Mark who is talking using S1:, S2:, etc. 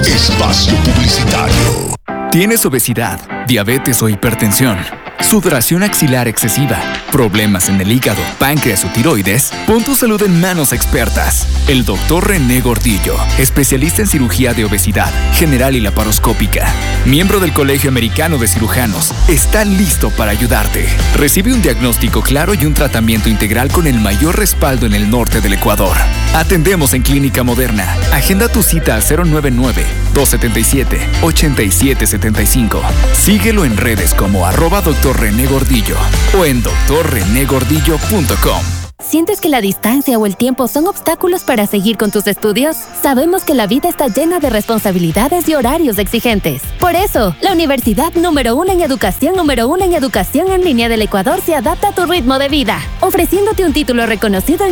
S1: Espacio publicitario.
S2: ¿Tienes obesidad, diabetes o hipertensión? ¿Sudoración axilar excesiva? ¿Problemas en el hígado, páncreas o tiroides? Pon tu salud en manos expertas. El Dr. René Gordillo, especialista en cirugía de obesidad, general y laparoscópica, miembro del Colegio Americano de Cirujanos, está listo para ayudarte. Recibe un diagnóstico claro y un tratamiento integral con el mayor respaldo en el norte del Ecuador. Atendemos en Clínica Moderna. Agenda tu cita al 099-277-8775. Síguelo en redes como @Dr. René Gordillo o en drrenegordillo.com.
S3: ¿Sientes que la distancia o el tiempo son obstáculos para seguir con tus estudios? Sabemos que la vida está llena de responsabilidades y horarios exigentes. Por eso, la universidad número 1 en educación en línea del Ecuador se adapta a tu ritmo de vida, ofreciéndote un título reconocido en